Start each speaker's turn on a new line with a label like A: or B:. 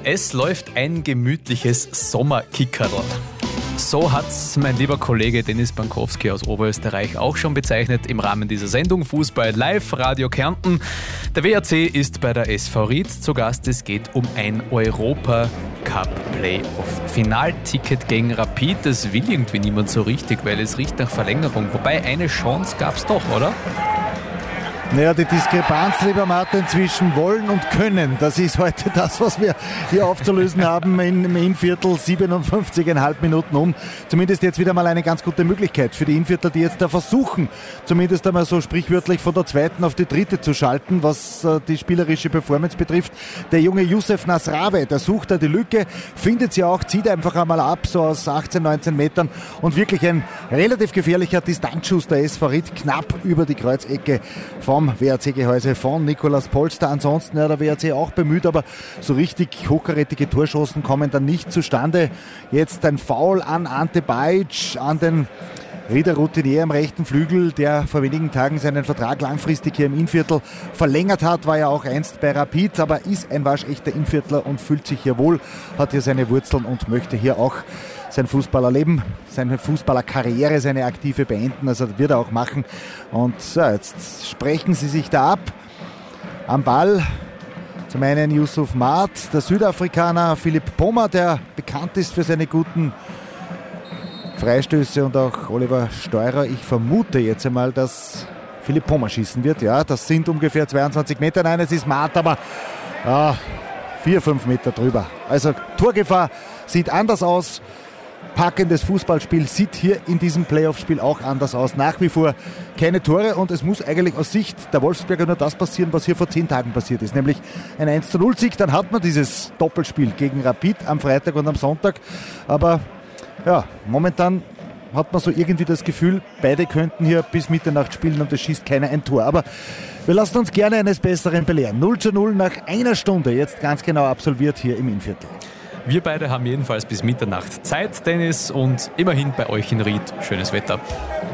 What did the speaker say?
A: Es läuft ein gemütliches Sommerkickerl. So hat's mein lieber Kollege Dennis Bankowski aus Oberösterreich auch schon bezeichnet im Rahmen dieser Sendung Fußball Live Radio Kärnten. Der WRC ist bei der SV Ried zu Gast. Es geht um ein Europacup-Playoff-Finalticket gegen Rapid. Das will irgendwie niemand so richtig, weil es riecht nach Verlängerung. Wobei eine Chance gab's doch, oder?
B: Naja, die Diskrepanz, lieber Martin, zwischen wollen und können, das ist heute das, was wir hier aufzulösen haben im Innviertel, 57,5 Minuten um. Zumindest jetzt wieder mal eine ganz gute Möglichkeit für die Innviertler, die jetzt da versuchen, zumindest einmal so sprichwörtlich von der zweiten auf die dritte zu schalten, was die spielerische Performance betrifft. Der junge Youssef Nasrave, der sucht da die Lücke, findet sie auch, zieht einfach einmal ab, so aus 18, 19 Metern und wirklich ein relativ gefährlicher Distanzschuss der SV Ried, knapp über die Kreuzecke vom WRC-Gehäuse von Nikolaus Polster. Ansonsten der WRC auch bemüht, aber so richtig hochkarätige Torschancen kommen dann nicht zustande. Jetzt ein Foul an Ante Bajic, an den Rieder Routinier am rechten Flügel, der vor wenigen Tagen seinen Vertrag langfristig hier im Innviertel verlängert hat, war ja auch einst bei Rapid, aber ist ein waschechter Innviertler und fühlt sich hier wohl, hat hier seine Wurzeln und möchte hier auch sein Fußballerleben, seine Fußballerkarriere, seine aktive beenden, also das wird er auch machen. Und ja, jetzt sprechen sie sich da ab. Am Ball zum einen Yusuf Maat, der Südafrikaner Philipp Pommer, der bekannt ist für seine guten Freistöße, und auch Oliver Steurer. Ich vermute jetzt einmal, dass Philipp Pommer schießen wird. Ja, das sind ungefähr 22 Meter. Nein, es ist Maat, aber 4-5 Meter drüber. Also Torgefahr sieht anders aus. Packendes Fußballspiel sieht hier in diesem Playoff-Spiel auch anders aus. Nach wie vor keine Tore, und es muss eigentlich aus Sicht der Wolfsberger nur das passieren, was hier vor 10 Tagen passiert ist, nämlich ein 1:0-Sieg. Dann hat man dieses Doppelspiel gegen Rapid am Freitag und am Sonntag. Aber ja, momentan hat man so irgendwie das Gefühl, beide könnten hier bis Mitternacht spielen und es schießt keiner ein Tor. Aber wir lassen uns gerne eines Besseren belehren. 0:0 nach einer Stunde, jetzt ganz genau absolviert hier im Innviertel.
A: Wir beide haben jedenfalls bis Mitternacht Zeit, Dennis, und immerhin bei euch in Ried schönes Wetter.